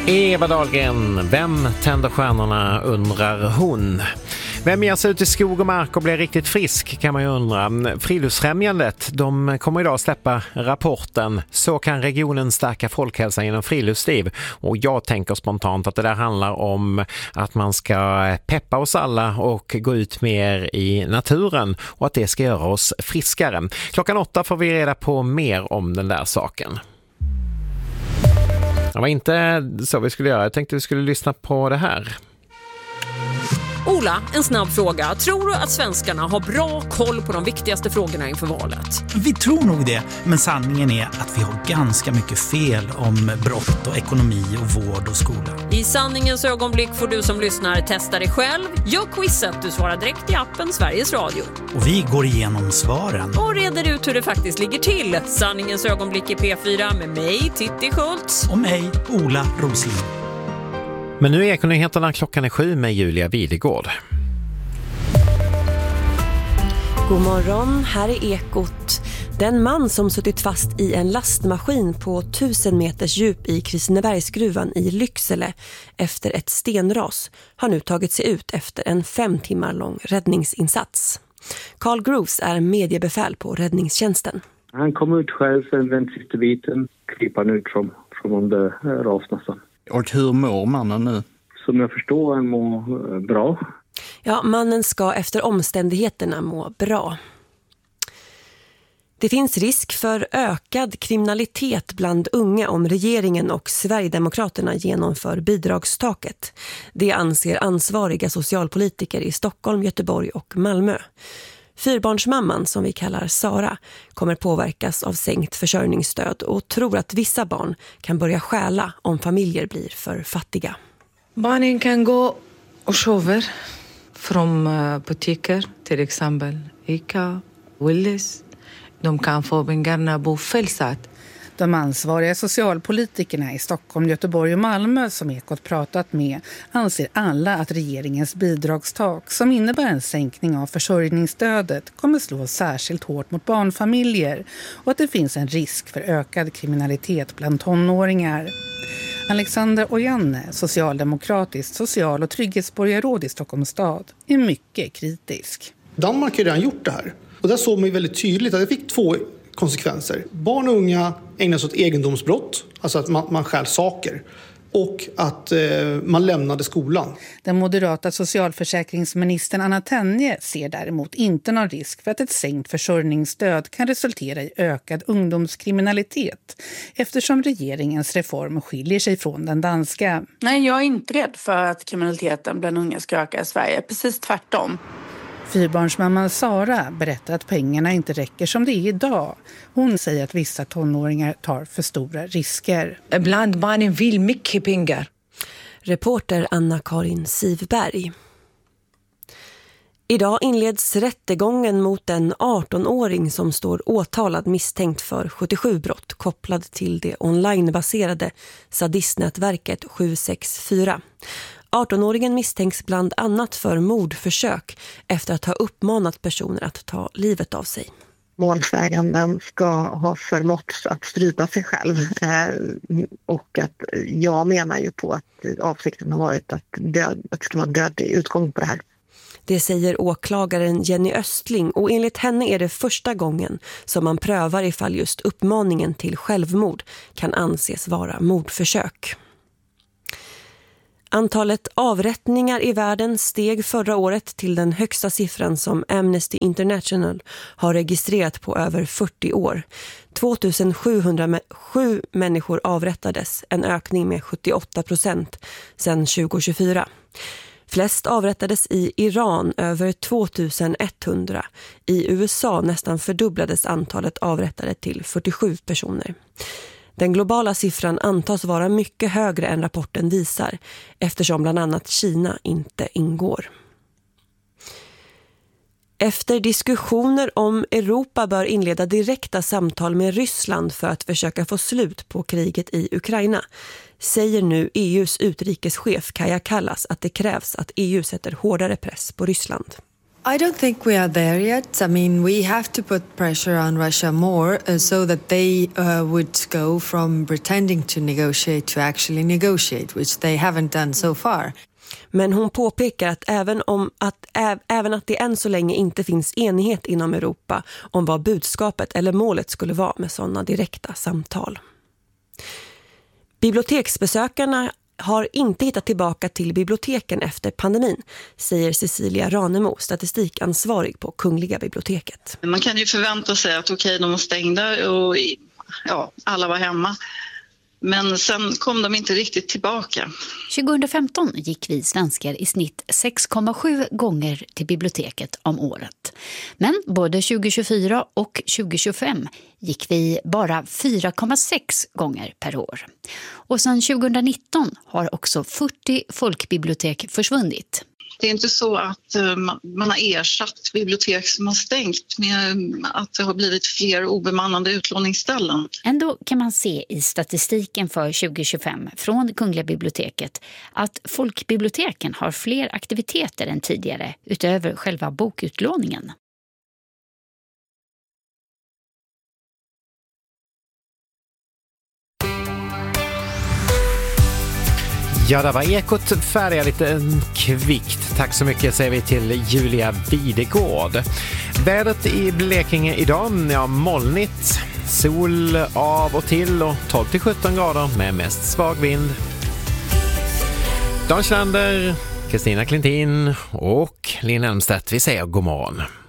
Eva Dahlgren, vem tänder stjärnorna undrar hon. Vem ger sig ut i skog och mark och blir riktigt frisk kan man ju undra. Friluftsfrämjandet, de kommer idag släppa rapporten Så kan regionen stärka folkhälsan genom friluftsliv. Och jag tänker spontant att det där handlar om att man ska peppa oss alla och gå ut mer i naturen och att det ska göra oss friskare. 8:00 får vi reda på mer om den där saken. Det var inte så vi skulle göra. Jag tänkte vi skulle lyssna på det här. Ola, en snabb fråga. Tror du att svenskarna har bra koll på de viktigaste frågorna inför valet? Vi tror nog det, men sanningen är att vi har ganska mycket fel om brott och ekonomi och vård och skola. I sanningens ögonblick får du som lyssnar testa dig själv. Gör quizet, du svarar direkt i appen Sveriges Radio. Och vi går igenom svaren. Och reder ut hur det faktiskt ligger till. Sanningens ögonblick i P4 med mig, Titti Schultz. Och mig, Ola Rosling. Men nu är Ekonyheterna 7:00 med Julia Videgård. God morgon, här är Ekot. Den man som suttit fast i en lastmaskin på 1000 meters djup i Kristinebergsgruvan i Lycksele efter ett stenras har nu tagit sig ut efter en 5 timmar lång räddningsinsats. Carl Groves är mediebefäl på räddningstjänsten. Han kom ut själv den sista biten, krypade ut från det ras nästan. Och hur mår mannen nu? Som jag förstår, han mår bra. Ja, mannen ska efter omständigheterna må bra. Det finns risk för ökad kriminalitet bland unga om regeringen och Sverigedemokraterna genomför bidragstaket. Det anser ansvariga socialpolitiker i Stockholm, Göteborg och Malmö. Fyrbarnsmamman, som vi kallar Sara, kommer påverkas av sänkt försörjningsstöd och tror att vissa barn kan börja stjäla om familjer blir för fattiga. Barnen kan gå och köpa från butiker, till exempel Ica, Willys. De kan få pengarna på felsatt. De ansvariga socialpolitikerna i Stockholm, Göteborg och Malmö som Ekot pratat med anser alla att regeringens bidragstak som innebär en sänkning av försörjningsstödet kommer slå särskilt hårt mot barnfamiljer och att det finns en risk för ökad kriminalitet bland tonåringar. Alexander Ojanne, socialdemokratiskt social- och trygghetsborgarråd i Stockholms stad, är mycket kritisk. Danmark har redan gjort det här och där såg man ju väldigt tydligt att det fick 2 konsekvenser. Barn och unga ägnar sig åt egendomsbrott, alltså att man stjäl saker, och att man lämnade skolan. Den moderata socialförsäkringsministern Anna Tenje ser däremot inte någon risk för att ett sänkt försörjningsstöd kan resultera i ökad ungdomskriminalitet eftersom regeringens reform skiljer sig från den danska. Nej, jag är inte rädd för att kriminaliteten bland unga ska öka i Sverige. Precis tvärtom. Fyrbarnsmamman Sara berättar att pengarna inte räcker som det är idag. Hon säger att vissa tonåringar tar för stora risker. Ibland barnen vill mycket pengar. Reporter Anna-Karin Sivberg. Idag inleds rättegången mot en 18-åring som står åtalad misstänkt för 77 brott kopplad till det onlinebaserade sadistnätverket 764. 18-åringen misstänks bland annat för mordförsök efter att ha uppmanat personer att ta livet av sig. Målsäganden ska ha förmått att strypa sig själv och att jag menar ju på att avsikten har varit att det ska vara dödlig utgång på det här. Det säger åklagaren Jenny Östling och enligt henne är det första gången som man prövar ifall just uppmaningen till självmord kan anses vara mordförsök. Antalet avrättningar i världen steg förra året till den högsta siffran som Amnesty International har registrerat på över 40 år. 2707 människor avrättades, en ökning med 78% sedan 2024. Flest avrättades i Iran, över 2100. I USA nästan fördubblades antalet avrättade till 47 personer. Den globala siffran antas vara mycket högre än rapporten visar, eftersom bland annat Kina inte ingår. Efter diskussioner om Europa bör inleda direkta samtal med Ryssland för att försöka få slut på kriget i Ukraina, säger nu EUs utrikeschef Kaja Kallas att det krävs att EU sätter hårdare press på Ryssland. I don't think we are there yet. I mean, we have to put pressure on Russia more so that they would go from pretending to negotiate to actually negotiate, which they haven't done so far. Men hon påpekar att även att det än så länge inte finns enighet inom Europa om vad budskapet eller målet skulle vara med sådana direkta samtal. Biblioteksbesökarna har inte hittat tillbaka till biblioteken efter pandemin, säger Cecilia Ranemo, statistikansvarig på Kungliga biblioteket. Man kan ju förvänta sig att de var stängda och alla var hemma. Men sen kom de inte riktigt tillbaka. 2015 gick vi svenskar i snitt 6,7 gånger till biblioteket om året. Men både 2024 och 2025 gick vi bara 4,6 gånger per år. Och sedan 2019 har också 40 folkbibliotek försvunnit. Det är inte så att man har ersatt bibliotek som har stängt med att det har blivit fler obemannade utlåningsställen. Ändå kan man se i statistiken för 2025 från Kungliga biblioteket att folkbiblioteken har fler aktiviteter än tidigare utöver själva bokutlåningen. Ja, där var Ekot färdiga lite kvickt. Tack så mycket säger vi till Julia Videgård. Vädret i Blekinge idag, molnigt, sol av och till och 12-17 grader med mest svag vind. Dan Schlander, Kristina Klintin och Linn Elmstedt, vi säger god morgon.